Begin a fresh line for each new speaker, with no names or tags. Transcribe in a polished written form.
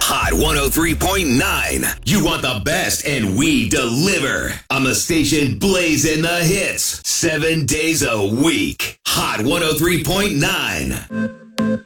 Hot 103.9. You want the best and we deliver. On the station blazing the hits 7 days a week. Hot 103.9.